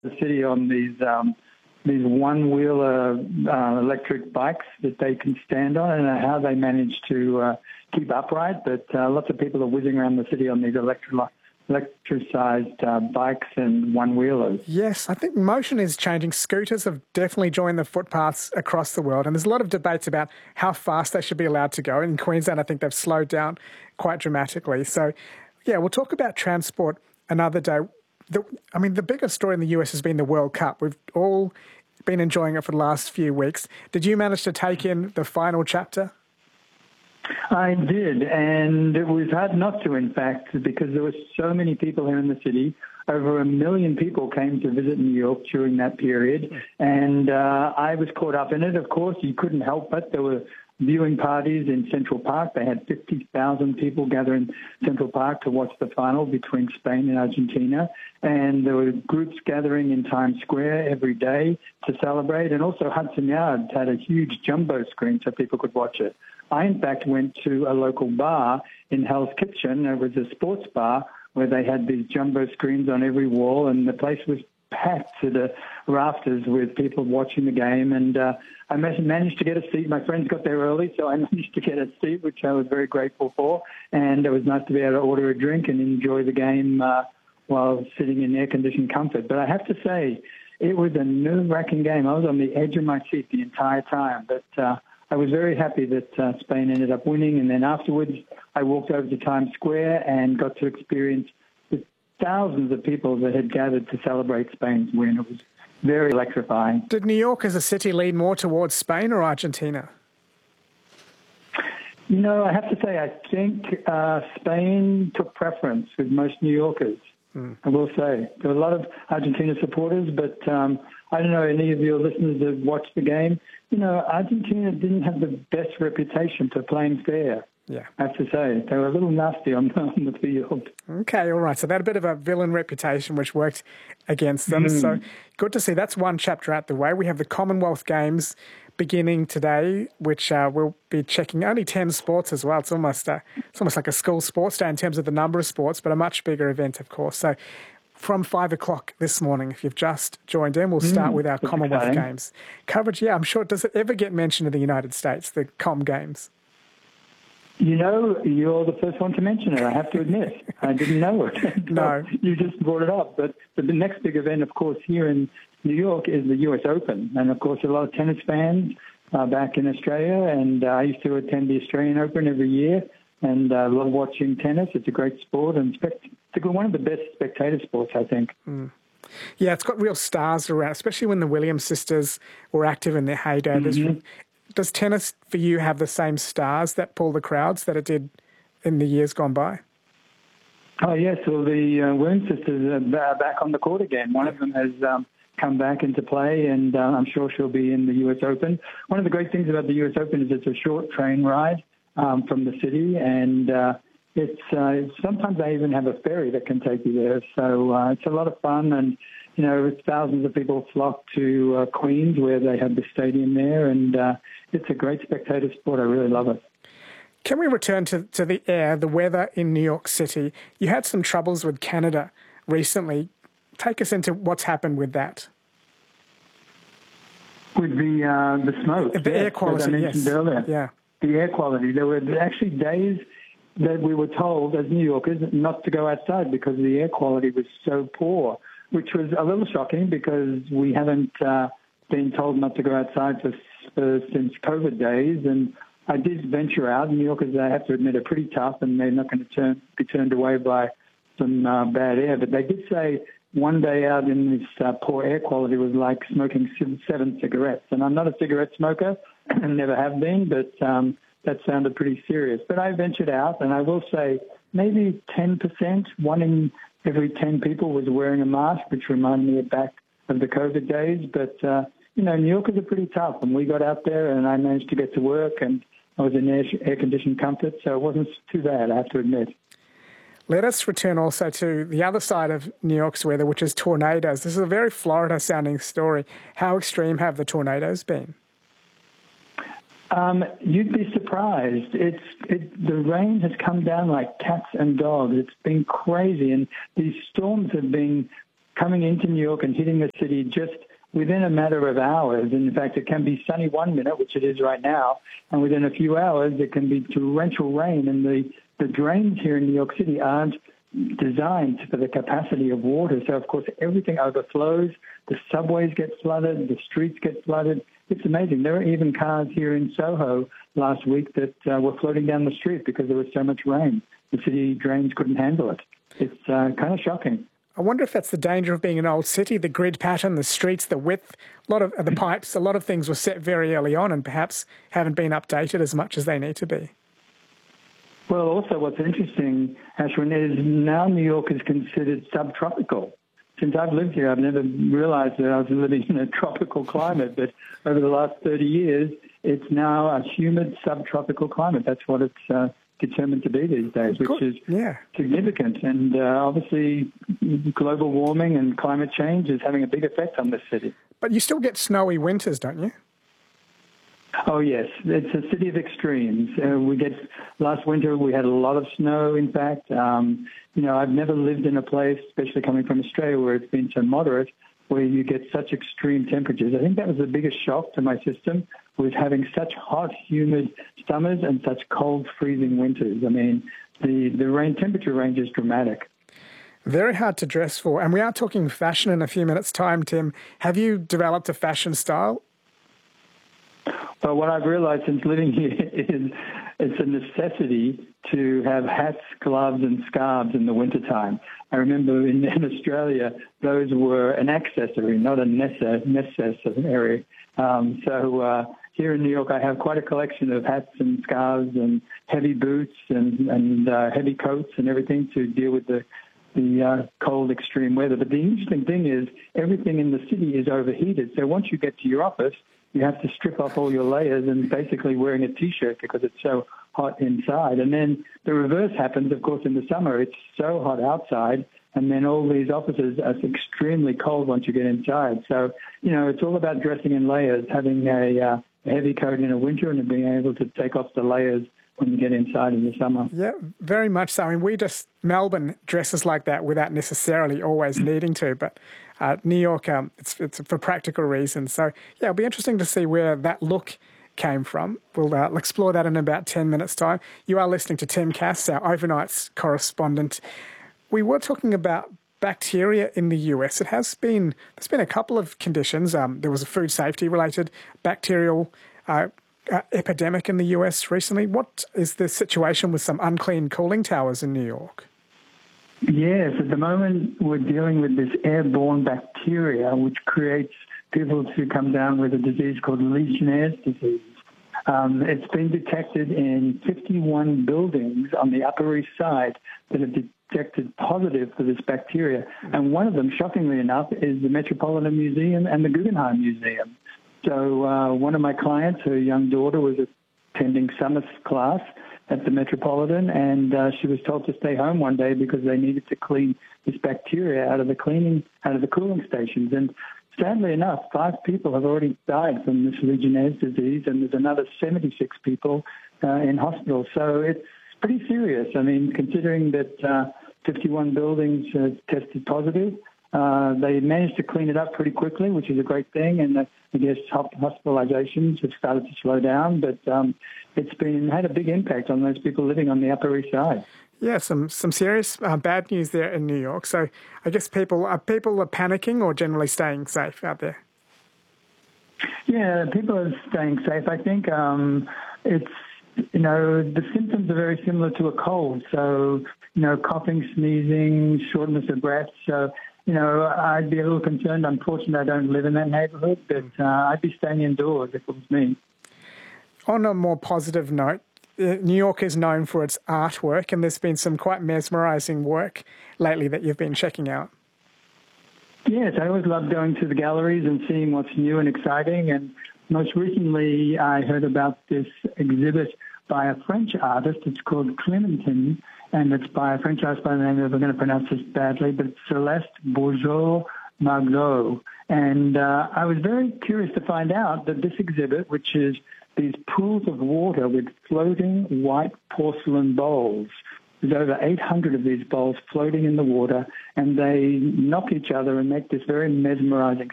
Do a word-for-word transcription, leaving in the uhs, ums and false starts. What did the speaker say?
the city on these um, these one-wheeler uh, electric bikes that they can stand on. I don't know how they manage to uh, keep upright, but uh, lots of people are whizzing around the city on these electri- electricized uh, bikes and one-wheelers. Yes, I think motion is changing. Scooters have definitely joined the footpaths across the world, and there's a lot of debates about how fast they should be allowed to go. In Queensland, I think they've slowed down quite dramatically. So, yeah, we'll talk about transport another day. The, I mean, the biggest story in the U S has been the World Cup. We've all been enjoying it for the last few weeks. Did you manage to take in the final chapter? I did, and it was hard not to, in fact, because there were so many people here in the city. Over a million people came to visit New York during that period, and uh, I was caught up in it. Of course, you couldn't help but. There were viewing parties in Central Park. They had fifty thousand people gather in Central Park to watch the final between Spain and Argentina. And there were groups gathering in Times Square every day to celebrate. And also Hudson Yards had a huge jumbo screen so people could watch it. I, in fact, went to a local bar in Hell's Kitchen. It was a sports bar where they had these jumbo screens on every wall, and the place was packed to the rafters with people watching the game. And uh, I managed to get a seat. My friends got there early, so I managed to get a seat, which I was very grateful for. And it was nice to be able to order a drink and enjoy the game uh, while sitting in air-conditioned comfort. But I have to say, it was a nerve-wracking game. I was on the edge of my seat the entire time. But uh, I was very happy that uh, Spain ended up winning. And then afterwards, I walked over to Times Square and got to experience the thousands of people that had gathered to celebrate Spain's win. It was very electrifying. Did New York as a city lean more towards Spain or Argentina? You know, I have to say, I think uh, Spain took preference with most New Yorkers. Mm. I will say. There were a lot of Argentina supporters, but um, I don't know, any of your listeners that watched the game, you know, Argentina didn't have the best reputation for playing fair. Yeah. I have to say. They were a little nasty on, on the field. Okay, all right. So they had a bit of a villain reputation, which worked against them. Mm. So good to see. That's one chapter out the way. We have the Commonwealth Games beginning today, which uh, we'll be checking. Only ten sports as well. It's almost, uh, it's almost like a school sports day in terms of the number of sports, but a much bigger event, of course. So from five o'clock this morning, if you've just joined in, we'll start mm, with our Commonwealth exciting. Games coverage. Yeah, I'm sure. Does it ever get mentioned in the United States, the Com Games? You know, you're the first one to mention it, I have to admit. I didn't know it. No. You just brought it up. But, but the next big event, of course, here in New York is the U S Open. And, of course, a lot of tennis fans uh, back in Australia. And uh, I used to attend the Australian Open every year and uh, love watching tennis. It's a great sport and spect- it's one of the best spectator sports, I think. Mm. Yeah, it's got real stars around, especially when the Williams sisters were active in their heyday. Mm-hmm. Does tennis for you have the same stars that pull the crowds that it did in the years gone by? Oh, yes. Well, the uh, Williams sisters are back on the court again. One of them has um, come back into play, and uh, I'm sure she'll be in the U S Open. One of the great things about the U S Open is it's a short train ride um, from the city, and uh, it's uh, sometimes they even have a ferry that can take you there. So uh, it's a lot of fun, and you know, thousands of people flock to uh, Queens where they have the stadium there, and uh, it's a great spectator sport. I really love it. Can we return to, to the air, the weather in New York City? You had some troubles with Canada recently. Take us into what's happened with that. With the uh, the smoke. The yes, air quality, as I mentioned yes. earlier. Yeah. The air quality. There were actually days that we were told as New Yorkers not to go outside because the air quality was so poor, which was a little shocking because we haven't uh, been told not to go outside for, for since COVID days. And I did venture out. New Yorkers, I have to admit, are pretty tough, and they're not going to turn, be turned away by some uh, bad air. But they did say one day out in this uh, poor air quality was like smoking seven cigarettes. And I'm not a cigarette smoker, and never have been, but um, that sounded pretty serious. But I ventured out, and I will say maybe ten percent, one in every ten people was wearing a mask, which reminded me back of the COVID days. But, uh, you know, New Yorkers are pretty tough, and we got out there, and I managed to get to work, and I was in air, air-conditioned comfort, so it wasn't too bad, I have to admit. Let us return also to the other side of New York's weather, which is tornadoes. This is a very Florida-sounding story. How extreme have the tornadoes been? Um, you'd be surprised. It's it, the rain has come down like cats and dogs. It's been crazy, and these storms have been coming into New York and hitting the city just within a matter of hours. And in fact, it can be sunny one minute, which it is right now, and within a few hours, it can be torrential rain. And the, the drains here in New York City aren't designed for the capacity of water. So, of course, everything overflows. The subways get flooded. The streets get flooded. It's amazing. There were even cars here in Soho last week that uh, were floating down the street because there was so much rain. The city drains couldn't handle it. It's uh, kind of shocking. I wonder if that's the danger of being an old city, the grid pattern, the streets, the width, a lot of the pipes, a lot of things were set very early on and perhaps haven't been updated as much as they need to be. Well, also what's interesting, Ashwin, is now New York is considered subtropical. Since I've lived here, I've never realized that I was living in a tropical climate, but over the last thirty years, it's now a humid subtropical climate. That's what it's uh, determined to be these days, which Good. is yeah. significant. And uh, obviously, global warming and climate change is having a big effect on this city. But you still get snowy winters, don't you? Oh, yes. It's a city of extremes. Uh, we get, last winter we had a lot of snow, in fact. Um, you know, I've never lived in a place, especially coming from Australia, where it's been so moderate, where you get such extreme temperatures. I think that was the biggest shock to my system, was having such hot, humid summers and such cold, freezing winters. I mean, the, the rain temperature range is dramatic. Very hard to dress for. And we are talking fashion in a few minutes' time, Tim. Have you developed a fashion style? Well, what I've realized since living here is it's a necessity to have hats, gloves, and scarves in the wintertime. I remember in, in Australia, those were an accessory, not a necessary. Um, so uh, here in New York, I have quite a collection of hats and scarves and heavy boots and, and uh, heavy coats and everything to deal with the the uh, cold, extreme weather. But the interesting thing is everything in the city is overheated. So once you get to your office, you have to strip off all your layers and basically wearing a T-shirt because it's so hot inside. And then the reverse happens, of course, in the summer. It's so hot outside, and then all these offices are extremely cold once you get inside. So, you know, it's all about dressing in layers, having a, uh, a heavy coat in the winter and being able to take off the layers when you get inside in the summer. Yeah, very much so. I mean, we just, Melbourne dresses like that without necessarily always needing to, but uh, New York, um, it's, it's for practical reasons. So, yeah, it'll be interesting to see where that look came from. We'll uh, explore that in about ten minutes' time. You are listening to Tim Cass, our overnights correspondent. We were talking about bacteria in the U S. It has been, there's been a couple of conditions. Um, there was a food safety related bacterial uh, uh, epidemic in the U S recently. What is the situation with some unclean cooling towers in New York? Yes, at the moment we're dealing with this airborne bacteria which creates people to come down with a disease called Legionnaire's disease. Um, it's been detected in fifty-one buildings on the Upper East Side that have detected positive for this bacteria. And one of them, shockingly enough, is the Metropolitan Museum and the Guggenheim Museum. So uh, one of my clients, her young daughter, was attending summer class at the Metropolitan, and uh, she was told to stay home one day because they needed to clean this bacteria out of the cleaning, out of the cooling stations. And sadly enough, five people have already died from this Legionnaire's disease, and there's another seventy-six people uh, in hospital. So it's pretty serious. I mean, considering that uh, fifty-one buildings uh, tested positive, uh, they managed to clean it up pretty quickly, which is a great thing. And uh, I guess hospitalizations have started to slow down, but um, it's been had a big impact on those people living on the Upper East Side. Yeah, some some serious uh, bad news there in New York. So I guess people are people are panicking or generally staying safe out there. Yeah, people are staying safe. I think um, it's you know the symptoms are very similar to a cold. So you know coughing, sneezing, shortness of breath. So you know I'd be a little concerned. Unfortunately, I don't live in that neighborhood, but uh, I'd be staying indoors if it was me. On a more positive note, New York is known for its artwork, and there's been some quite mesmerising work lately that you've been checking out. Yes, I always love going to the galleries and seeing what's new and exciting. And most recently, I heard about this exhibit by a French artist. It's called Clementine, and it's by a French artist by the name of, I'm going to pronounce this badly, but Celeste Bourgeot-Margot. And uh, I was very curious to find out that this exhibit, which is these pools of water with floating white porcelain bowls, There's over eight hundred of these bowls floating in the water, and they knock each other and make this very mesmerizing